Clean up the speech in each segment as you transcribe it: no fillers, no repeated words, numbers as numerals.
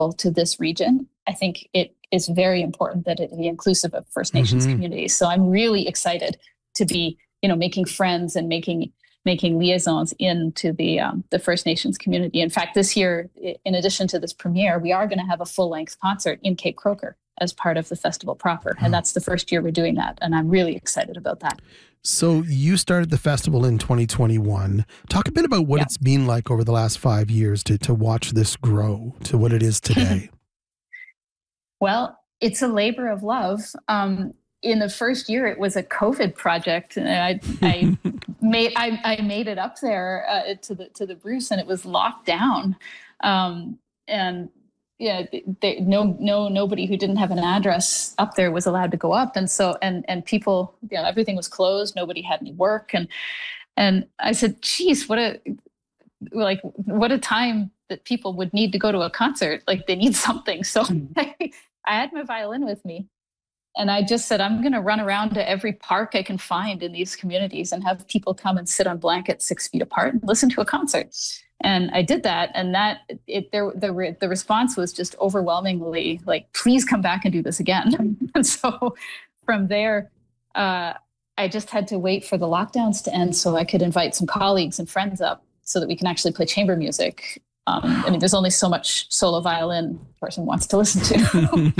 to this region. I think it is very important that it be inclusive of First Nations communities. So I'm really excited to be, making friends and making liaisons into the First Nations community. In fact, this year, in addition to this premiere, we are going to have a full-length concert in Cape Croker as part of the festival proper. And that's the first year we're doing that. And I'm really excited about that. So you started the festival in 2021. Talk a bit about what it's been like over the last 5 years to watch this grow to what it is today. Well, it's a labor of love. In the first year, it was a COVID project, and I made it up there to the Bruce, and it was locked down. Nobody who didn't have an address up there was allowed to go up, and so and people, everything was closed. Nobody had any work, and I said, "Geez, what a time that people would need to go to a concert. Like they need something." So I had my violin with me. And I just said, I'm going to run around to every park I can find in these communities and have people come and sit on blankets 6 feet apart and listen to a concert. And I did that. And the response was just overwhelmingly like, please come back and do this again. And so from there, I just had to wait for the lockdowns to end so I could invite some colleagues and friends up so that we can actually play chamber music. There's only so much solo violin a person wants to listen to.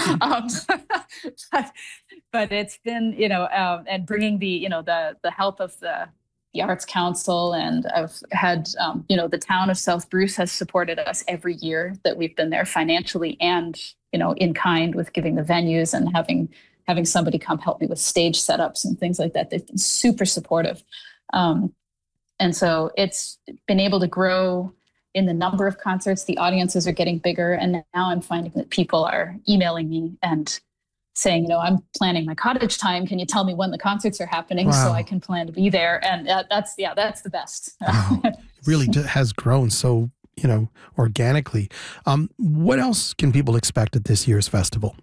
But it's been, and bringing the help of the Arts Council, and I've had, the town of South Bruce has supported us every year that we've been there financially and, in kind with giving the venues and having somebody come help me with stage setups and things like that. They've been super supportive. And so it's been able to grow in the number of concerts. The audiences are getting bigger. And now I'm finding that people are emailing me and saying, I'm planning my cottage time. Can you tell me when the concerts are happening so I can plan to be there? And that's the best. Wow. It really has grown so, organically. What else can people expect at this year's festival?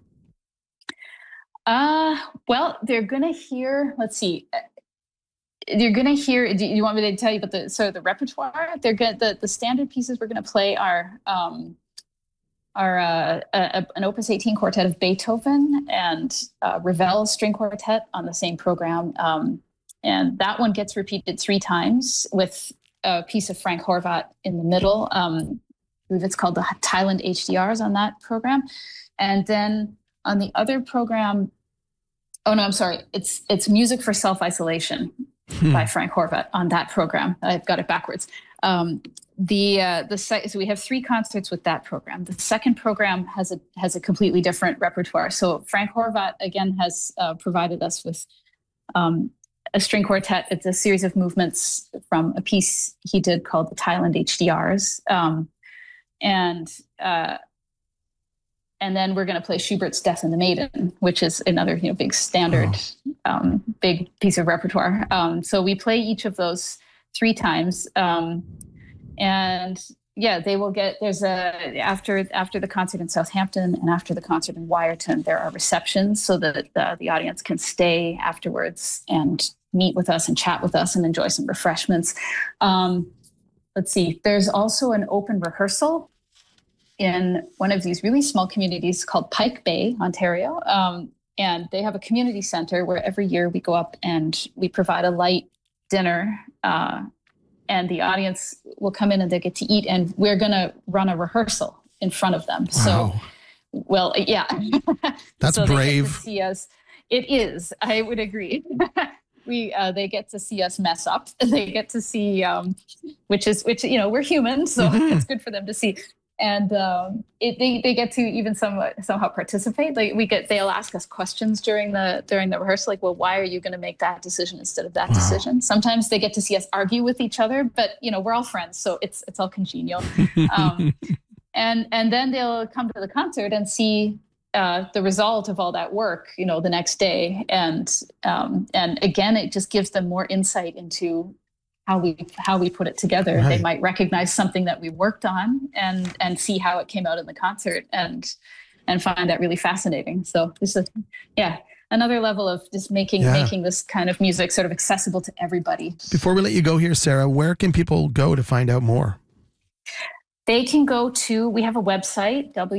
Well, they're going to hear, let's see, you're going to hear, do you want me to tell you about the repertoire? The standard pieces we're going to play are an Opus 18 quartet of Beethoven and Ravel string quartet on the same program. And that one gets repeated 3 times with a piece of Frank Horvat in the middle. I believe it's called the Thailand HDRs on that program. And then on the other program, it's Music for Self-Isolation by Frank Horvat on that program. I've got it backwards. So we have 3 concerts with that program. The second program has a completely different repertoire. So Frank Horvat again has provided us with a string quartet. It's a series of movements from a piece he did called the Thailand HDRs, and then we're going to play Schubert's Death and the Maiden, which is another big standard, big piece of repertoire. So we play each of those 3 times. They will get, after the concert in Southampton and after the concert in Wyerton, there are receptions so that the audience can stay afterwards and meet with us and chat with us and enjoy some refreshments. Let's see, there's also an open rehearsal in one of these really small communities called Pike Bay, Ontario. And they have a community center where every year we go up and we provide a light dinner, and the audience will come in and they get to eat, and we're going to run a rehearsal in front of them. Wow. So, well, yeah. That's so brave. They get to see us. It is, I would agree. They get to see us mess up. They get to see, which we're human, so it's good for them to see. And they get to even somehow participate. They'll ask us questions during the rehearsal, like, well, why are you going to make that decision instead of that decision? Sometimes they get to see us argue with each other, but we're all friends, so it's all congenial. And then they'll come to the concert and see the result of all that work, the next day, and again, it just gives them more insight into how we put it together. Right. They might recognize something that we worked on and see how it came out in the concert and find that really fascinating. So this is another level of just making this kind of music sort of accessible to everybody. Before we let you go here, Sarah, where can people go to find out more? They can go to, we have a website,